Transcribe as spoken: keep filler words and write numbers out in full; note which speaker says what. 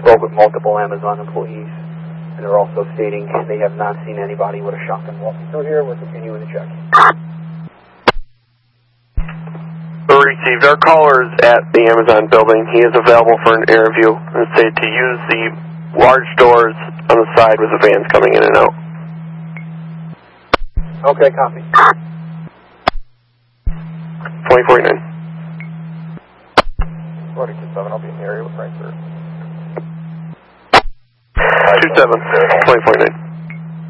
Speaker 1: spoke with multiple Amazon employees, and they're also stating they have not seen anybody with a shotgun walking through here. We're continuing to check.
Speaker 2: Received. Our caller is at the Amazon building. He is available for an interview. And say to use the large doors on the side with the vans coming in and out.
Speaker 1: Okay, copy.
Speaker 2: twenty forty-nine.
Speaker 1: forty-two seven, I'll be in the area with Frankfurt.
Speaker 2: two seven, twenty forty-nine.